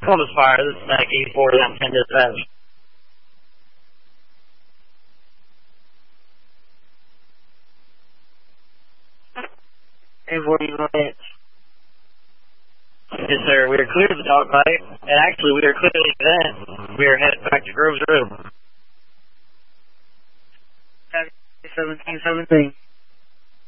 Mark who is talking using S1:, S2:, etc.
S1: Columbus Fire, this is Mac 84 down 10 dispatch.
S2: Hey, what do you want?
S1: Yes, sir. We are clear of the dog fight, and actually, we are clearly then. We are headed back to Groves Road.
S2: 1717.